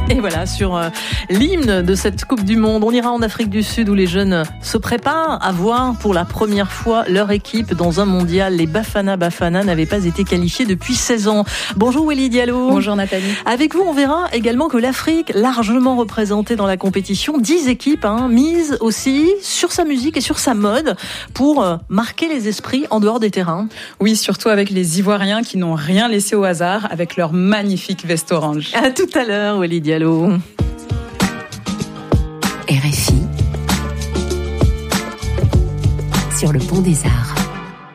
Et voilà, sur l'hymne de cette Coupe du Monde, on ira en Afrique du Sud où les jeunes se préparent à voir pour la première fois leur équipe dans un mondial. Les Bafana n'avaient pas été qualifiés depuis 16 ans. Bonjour Willy Diallo. Bonjour Nathalie. Avec vous, on verra également que l'Afrique, largement représentée dans la compétition, 10 équipes misent aussi sur sa musique et sur sa mode pour marquer les esprits en dehors des terrains. Oui, surtout avec les Ivoiriens qui n'ont rien laissé au hasard avec leur magnifique veste orange. À tout à l'heure, Willy Diallo. RFI sur le Pont des Arts.